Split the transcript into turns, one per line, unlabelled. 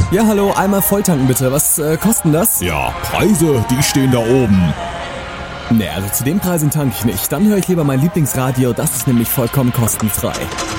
Ja, hallo, einmal volltanken bitte. Was kosten das?
Ja, Preise, die stehen da oben.
Nee, also zu den Preisen tanke ich nicht. Dann höre ich lieber mein Lieblingsradio, das ist nämlich vollkommen kostenfrei.